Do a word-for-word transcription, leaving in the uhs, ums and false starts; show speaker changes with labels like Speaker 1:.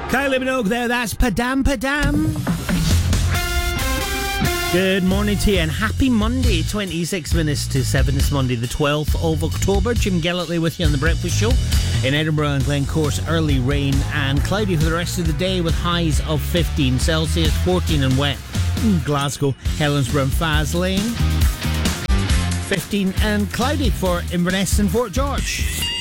Speaker 1: Kylie Minogue there, that's Padam Padam. Good morning to you and happy Monday, twenty-six minutes to seven. It's Monday the twelfth of October. Jim Gallantly with you on The Breakfast Show. In Edinburgh and Glencorse, early rain and cloudy for the rest of the day with highs of fifteen Celsius, fourteen and wet. In Glasgow, Helensburgh and Faslane. fifteen and cloudy for Inverness and Fort George.